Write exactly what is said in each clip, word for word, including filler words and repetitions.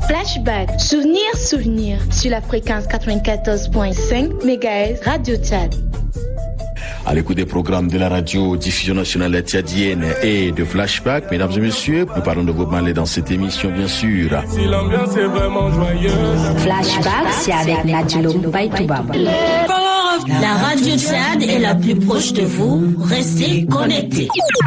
Flashback, souvenir, souvenir, sur la fréquence quatre-vingt-quatorze virgule cinq mégahertz Radio Tchad. À l'écoute des programmes de la radio diffusion nationale tchadienne et de Flashback, mesdames et messieurs, nous parlons de Bob Marley dans cette émission, bien sûr. Si l'ambiance est vraiment joyeuse. Flashback, c'est avec Nadjilo Baitoubab. La radio Tchad est la plus proche de vous. Restez connectés.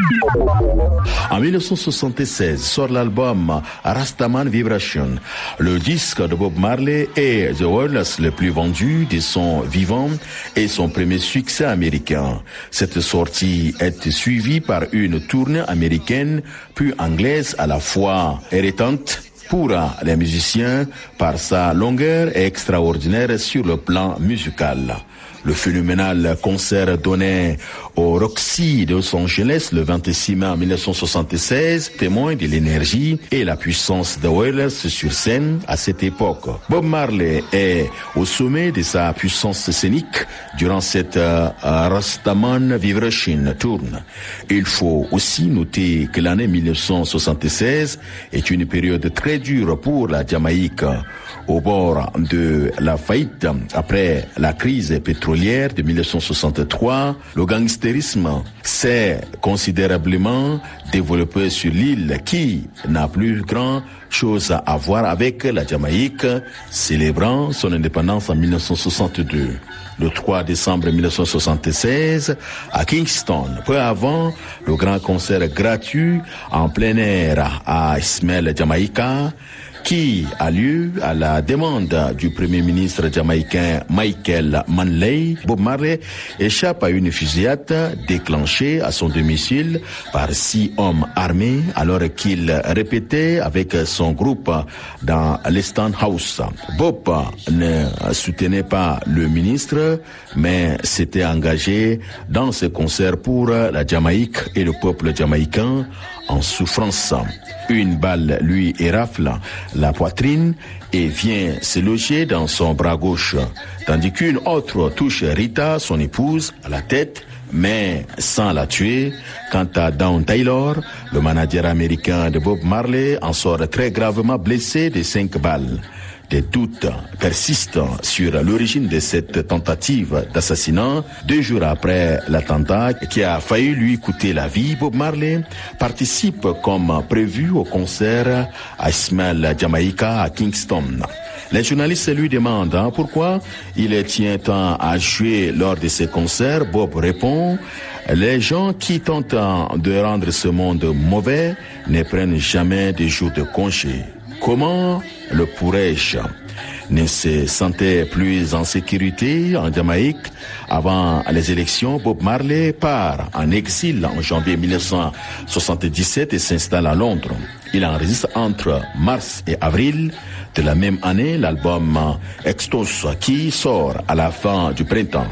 En mille neuf cent soixante-seize sort l'album Rastaman Vibration. Le disque de Bob Marley est The Wireless le plus vendu de son vivant et son premier succès américain. Cette sortie est suivie par une tournée américaine puis anglaise à la fois héritante pour les musiciens par sa longueur extraordinaire sur le plan musical. Le phénoménal concert donné au Roxy de Los Angeles le vingt-six mai mille neuf cent soixante-seize témoigne de l'énergie et la puissance de Wireless sur scène à cette époque. Bob Marley est au sommet de sa puissance scénique durant cette uh, Rastaman Vibration Tour. Il faut aussi noter que l'année mille neuf cent soixante-seize est une période très dure pour la Jamaïque. Au bord de la faillite après la crise pétrolière de mille neuf cent soixante-trois, le gangstérisme s'est considérablement développé sur l'île qui n'a plus grand chose à voir avec la Jamaïque, célébrant son indépendance en mille neuf cent soixante-deux. Le trois décembre mille neuf cent soixante-seize, à Kingston, peu avant le grand concert gratuit en plein air à Ismail Jamaïca, qui a lieu à la demande du premier ministre jamaïcain Michael Manley. Bob Marley échappe à une fusillade déclenchée à son domicile par six hommes armés alors qu'il répétait avec son groupe dans l'Eston House. Bob ne soutenait pas le ministre, mais s'était engagé dans ce concert pour la Jamaïque et le peuple jamaïcain en souffrance. Une balle lui érafle la poitrine et vient se loger dans son bras gauche, tandis qu'une autre touche Rita, son épouse, à la tête, mais sans la tuer. Quant à Dawn Taylor, le manager américain de Bob Marley, en sort très gravement blessé de cinq balles. Des doutes persistent sur l'origine de cette tentative d'assassinat. Deux jours après l'attentat qui a failli lui coûter la vie, Bob Marley participe comme prévu au concert à Ismail Jamaïca à Kingston. Les journalistes lui demandent hein, pourquoi il tient tant à jouer lors de ces concerts. Bob répond: les gens qui tentent de rendre ce monde mauvais ne prennent jamais des jours de congé. Comment le pourrais-je? Ne se sentait plus en sécurité en Jamaïque. Avant les élections, Bob Marley part en exil en janvier mille neuf cent soixante-dix-sept et s'installe à Londres. Il enregistre entre mars et avril de la même année l'album Extos qui sort à la fin du printemps.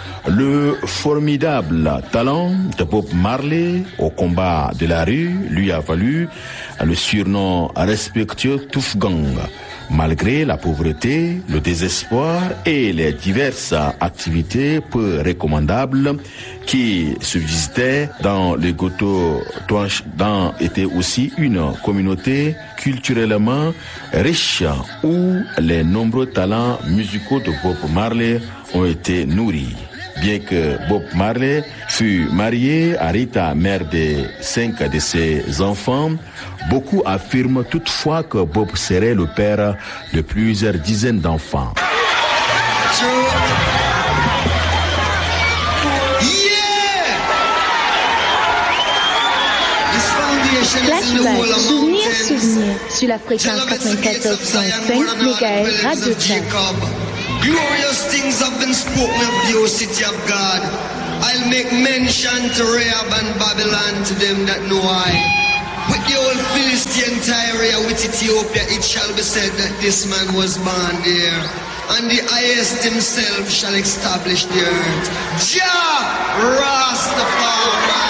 Le formidable talent de Bob Marley au combat de la rue lui a valu le surnom respectueux Tough Gang. Malgré la pauvreté, le désespoir et les diverses activités peu recommandables qui subsistaient dans le ghetto, dans était aussi une communauté culturellement riche où les nombreux talents musicaux de Bob Marley ont été nourris. Bien que Bob Marley fût marié à Rita, mère de cinq de ses enfants, beaucoup affirment toutefois que Bob serait le père de plusieurs dizaines d'enfants. Flashback, souvenir, souvenir, sur la fréquence quatre-vingt-quatorze virgule cinq mégahertz Radio Tchad. Glorious things have been spoken of the city of God. I'll make mention to Rahab and Babylon to them that know I. With the old Philistine Tyre, with Ethiopia, it shall be said that this man was born there. And the highest himself shall establish the earth. Jah Rastafari.